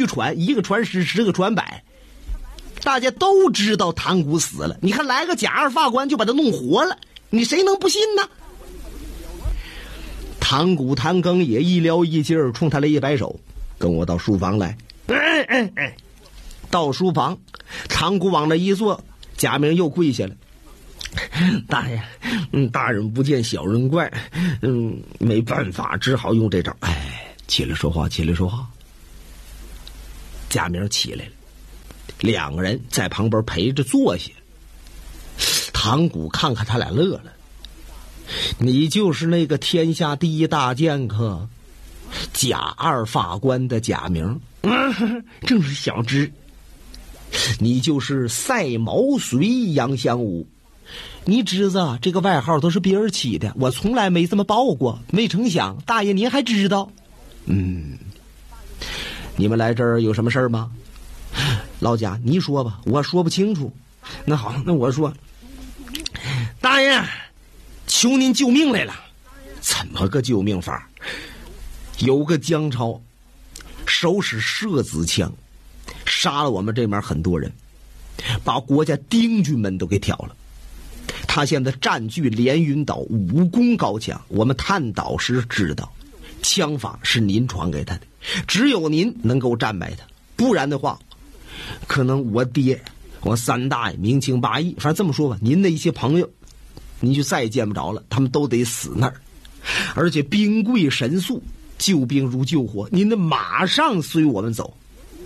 据传，一个传十，10个传百，大家都知道唐谷死了，你看来个假二法官就把他弄活了，你谁能不信呢？唐谷谭庚也一撩一劲儿，冲他来一摆手，跟我到书房来。到书房，唐谷往那一坐，贾明又跪下了。大爷，大人不见小人怪，没办法，只好用这招。起来说话，起来说话。贾明起来了，两个人在旁边陪着坐下。唐谷看看他俩乐了。你就是那个天下第一大剑客贾二法官的贾明？正是小知。你就是赛毛遂杨香武。你侄子这个外号都是别人起的，我从来没这么报过，没成想大爷您还知道。你们来这儿有什么事儿吗？老贾你说吧，我说不清楚。那好，那我说，大爷求您救命来了。怎么个救命法？有个姜超手使射子枪，杀了我们这边很多人，把国家丁军们都给挑了。他现在占据连云岛，武功高强，我们探岛时知道枪法是您传给他的，只有您能够战败他，不然的话可能我爹我三大爷明清八义，反正这么说吧，您的一些朋友您就再也见不着了，他们都得死那儿。而且兵贵神速，救兵如救火，您得马上随我们走。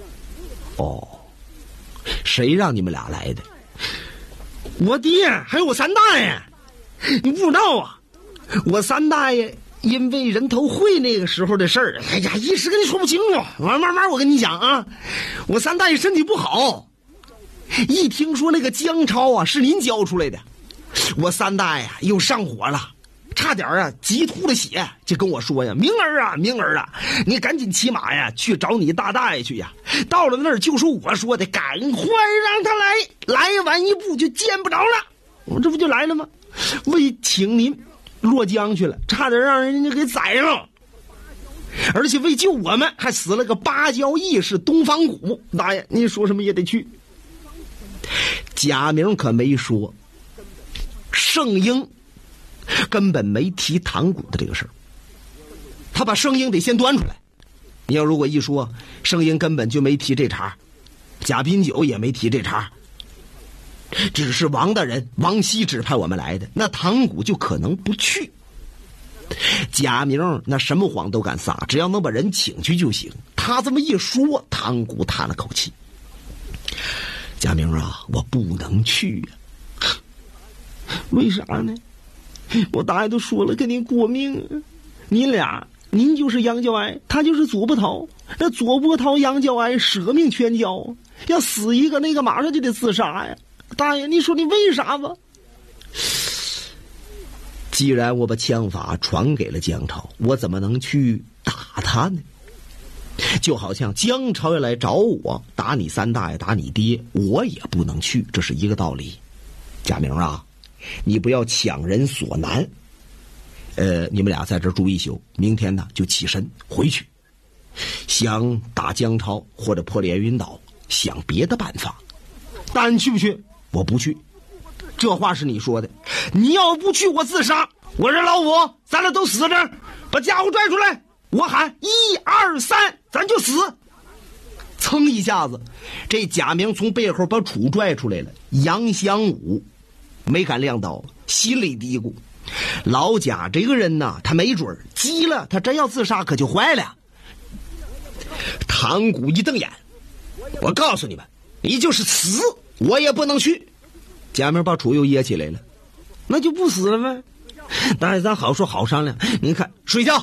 谁让你们俩来的？我爹还有我三大爷。你不知道啊，我三大爷因为人头会那个时候的事儿，一时跟你说不清楚，慢慢我跟你讲啊。我三大爷身体不好，一听说那个姜超啊是您教出来的，我三大爷又上火了，差点急吐了血，就跟我说呀，明儿啊，你赶紧骑马呀去找你大大爷去呀。到了那儿就说我说的，赶快让他来晚一步就见不着了。我这不就来了吗？为请您落江去了，差点让人家给宰了，而且为救我们还死了个芭蕉义士东方谷。大爷你说什么也得去。贾明可没说，圣婴根本没提唐谷的这个事儿，他把圣婴得先端出来。你要如果一说圣婴根本就没提这茬，贾宾九也没提这茬，只是王大人王熙指派我们来的，那唐谷就可能不去。贾明那什么谎都敢撒，只要能把人请去就行。他这么一说，唐谷叹了口气，贾明啊，我不能去呀。为啥呢？我大爷都说了跟您过命，您就是杨教哀，他就是左伯涛，那左伯涛杨教哀舍命全交，要死一个那个马上就得自杀呀。大爷你说你为啥吧？既然我把枪法传给了姜超，我怎么能去打他呢？就好像姜超要来找我打你三大爷打你爹，我也不能去，这是一个道理。贾明啊，你不要强人所难。你们俩在这住一宿，明天呢就起身回去，想打姜超或者破连云岛，想别的办法。大人去不去？我不去。这话是你说的，你要不去我自杀。我这老五咱俩都死这儿，把家伙拽出来，我喊1、2、3，咱就死。噌一下子，这贾明从背后把楚拽出来了。杨香武没敢亮刀，心里嘀咕，老贾这个人呢，他没准急了，他真要自杀可就坏了。唐谷一瞪眼，我告诉你们，你就是死我也不能去。贾明把楚又噎起来了，那就不死了呗。大爷咱好说好商量，您看睡觉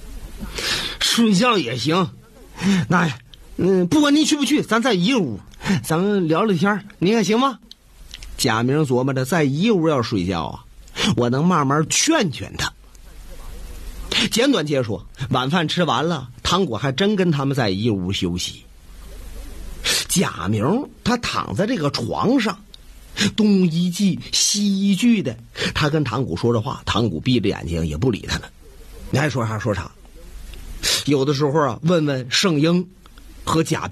也行。大爷不管您去不去，咱在一个屋，咱们聊聊天，您看行吗？贾明琢磨着，在一屋要睡觉啊，我能慢慢劝劝他。简短截说，晚饭吃完了，唐果还真跟他们在一屋休息。贾明他躺在这个床上，东一句西一句的，他跟唐谷说着话，唐谷闭着眼睛也不理他们。你还说啥说啥。有的时候啊，问问圣婴和贾